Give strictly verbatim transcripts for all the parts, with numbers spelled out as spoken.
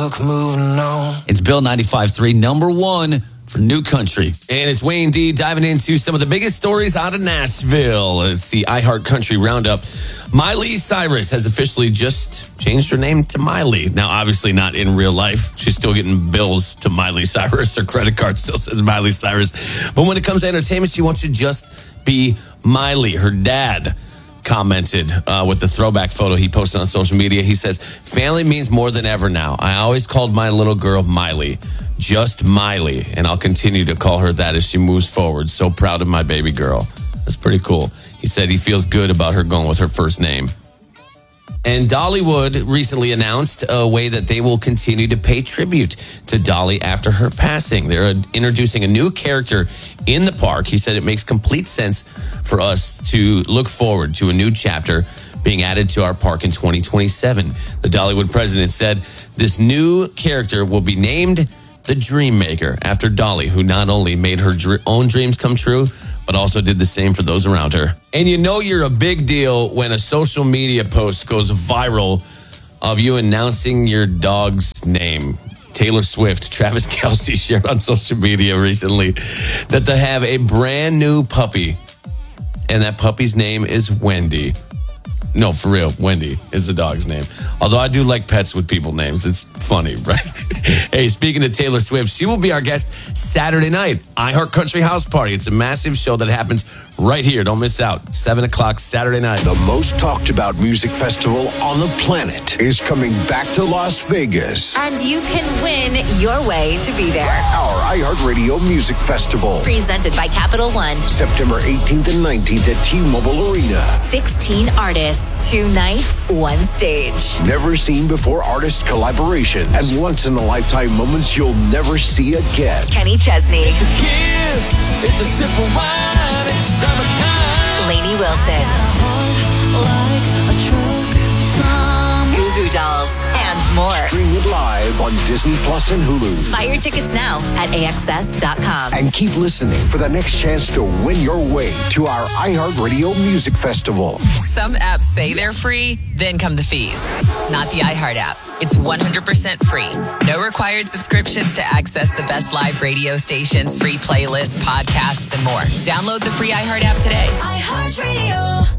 fuck moving on. It's Bill ninety-five point three, number one for New Country. And it's Wayne D diving into some of the biggest stories out of Nashville. It's the iHeart Country Roundup. Miley Cyrus has officially just changed her name to Miley. Now, obviously not in real life. She's still getting bills to Miley Cyrus. Her credit card still says Miley Cyrus. But when it comes to entertainment, she wants to just be Miley. Her dad commented uh, with the throwback photo he posted on social media. He says, family means more than ever now. I always called my little girl Miley. Just Miley. And I'll continue to call her that as she moves forward. So proud of my baby girl. That's pretty cool. He said he feels good about her going with her first name. And Dollywood recently announced a way that they will continue to pay tribute to Dolly after her passing. They're introducing a new character in the park. He said it makes complete sense for us to look forward to a new chapter being added to our park in twenty twenty-seven. The Dollywood president said this new character will be named the Dream Maker, after Dolly, who not only made her dr- own dreams come true, but also did the same for those around her. And you know you're a big deal when a social media post goes viral of you announcing your dog's name. Taylor Swift, Travis Kelce shared on social media recently that they have a brand new puppy, and that puppy's name is Wendy. No, for real, Wendy is the dog's name. Although I do like pets with people names. It's funny, right? Hey, speaking of Taylor Swift, she will be our guest Saturday night, iHeart Country House Party. It's a massive show that happens right here. Don't miss out. seven o'clock Saturday night. The most talked about music festival on the planet is coming back to Las Vegas. And you can win your way to be there. Our iHeartRadio Music Festival. Presented by Capital One. September eighteenth and nineteenth at T-Mobile Arena. sixteen artists, two nights, one stage. Never seen before artist collaborations and once-in-a-lifetime moments you'll never see again. Kenny Chesney. It's a kiss, it's a sip of wine, it's summertime. Lainey Wilson. Like a truck. Goo Goo Dolls. And more. Stream it live on Disney Plus and Hulu. Buy your tickets now at A X S dot com. And keep listening for the next chance to win your way to our iHeartRadio Music Festival. Some apps say they're free, then come the fees. Not the iHeart app. It's one hundred percent free. No required subscriptions to access the best live radio stations, free playlists, podcasts, and more. Download the free iHeart app today. iHeartRadio.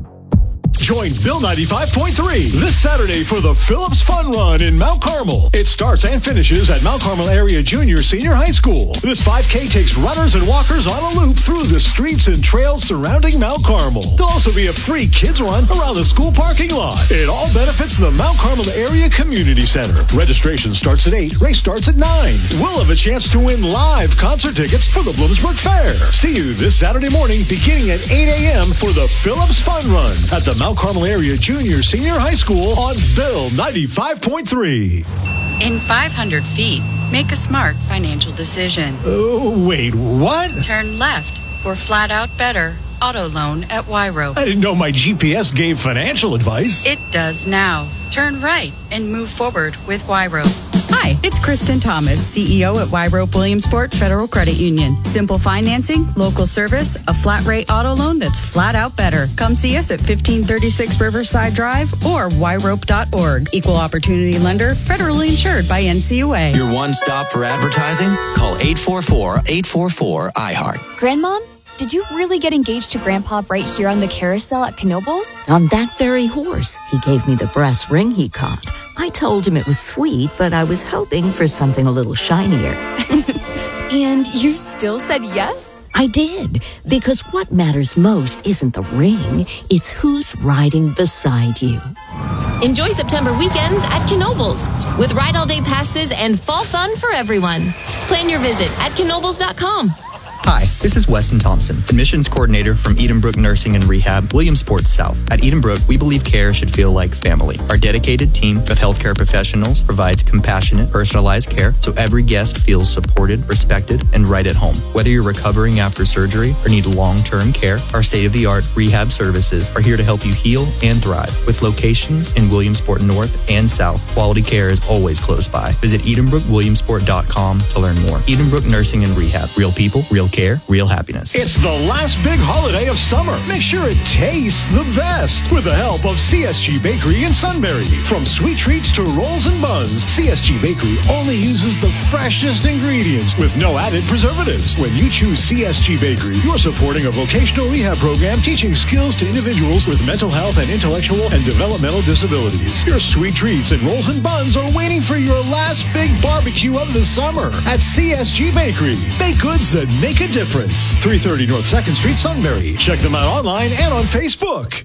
Join Bill ninety-five point three this Saturday for the Phillips Fun Run in Mount Carmel. It starts and finishes at Mount Carmel Area Junior Senior High School. This five K takes runners and walkers on a loop through the streets and trails surrounding Mount Carmel. There'll also be a free kids run around the school parking lot. It all benefits the Mount Carmel Area Community Center. Registration starts at eight, race starts at nine. We'll have a chance to win live concert tickets for the Bloomsburg Fair. See you this Saturday morning beginning at eight a.m. for the Phillips Fun Run at the Mount Carmel Area Junior Senior High School on Bill ninety-five point three. In five hundred feet, make a smart financial decision. Uh, wait, what? Turn left for flat out better auto loan at Wyro. I didn't know my G P S gave financial advice. It does now. Turn right and move forward with Wyro. Hi, it's Kristen Thomas, C E O at Wyrope Williamsport Federal Credit Union. Simple financing, local service, a flat rate auto loan that's flat out better. Come see us at fifteen thirty-six Riverside Drive or wyrope dot org. Equal opportunity lender, federally insured by N C U A. Your one stop for advertising? Call eight four four, eight four four, iHeart. Grandmom, did you really get engaged to Grandpa right here on the carousel at Knoebels? On that very horse. He gave me the brass ring he caught. I told him it was sweet, but I was hoping for something a little shinier. And you still said yes? I did, because what matters most isn't the ring, it's who's riding beside you. Enjoy September weekends at Knoebels with ride all day passes and fall fun for everyone. Plan your visit at knoebels dot com. Hi, this is Weston Thompson, admissions coordinator from Edenbrook Nursing and Rehab, Williamsport South. At Edenbrook, we believe care should feel like family. Our dedicated team of healthcare professionals provides compassionate, personalized care so every guest feels supported, respected, and right at home. Whether you're recovering after surgery or need long-term care, our state-of-the-art rehab services are here to help you heal and thrive. With locations in Williamsport North and South, quality care is always close by. Visit edenbrook williamsport dot com to learn more. Edenbrook Nursing and Rehab. Real people, real care. care, real happiness. It's the last big holiday of summer. Make sure it tastes the best with the help of C S G Bakery in Sunbury. From sweet treats to rolls and buns, C S G Bakery only uses the freshest ingredients with no added preservatives. When you choose C S G Bakery, you're supporting a vocational rehab program teaching skills to individuals with mental health and intellectual and developmental disabilities. Your sweet treats and rolls and buns are waiting for your last big barbecue of the summer at C S G Bakery. Baked goods that make a difference. three thirty North second Street, Sunbury. Check them out online and on Facebook.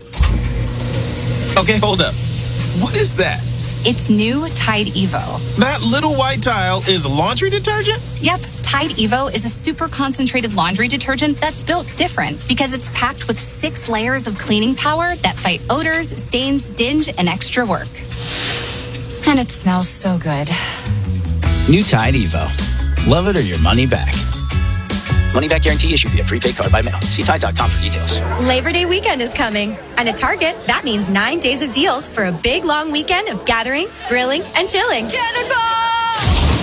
Okay, hold up. What is that? It's new Tide Evo. That little white tile is laundry detergent? Yep. Tide Evo is a super concentrated laundry detergent that's built different because it's packed with six layers of cleaning power that fight odors, stains, dinge, and extra work. And it smells so good. New Tide Evo. Love it or your money back. Money back guarantee issued via prepaid card by mail. See Tide dot com for details. Labor Day weekend is coming. And at Target, that means nine days of deals for a big, long weekend of gathering, grilling, and chilling. Cannonball!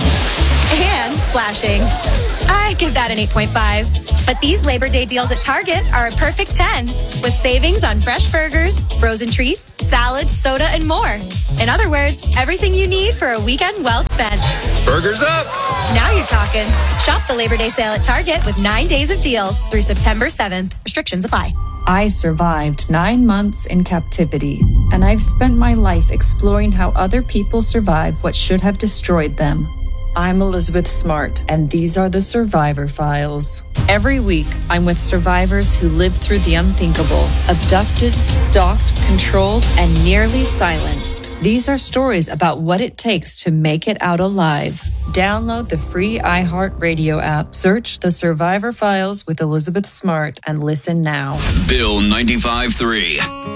And splashing. I give that an eight point five. But these Labor Day deals at Target are a perfect ten, with savings on fresh burgers, frozen treats, salads, soda, and more. In other words, everything you need for a weekend well spent. Burgers up! Now you're talking. Shop the Labor Day sale at Target with nine days of deals through September seventh. Restrictions apply. I survived nine months in captivity, and I've spent my life exploring how other people survive what should have destroyed them. I'm Elizabeth Smart, and these are the Survivor Files. Every week, I'm with survivors who lived through the unthinkable, abducted, stalked, controlled, and nearly silenced. These are stories about what it takes to make it out alive. Download the free iHeartRadio app, search The Survivor Files with Elizabeth Smart, and listen now. Bill ninety-five point three.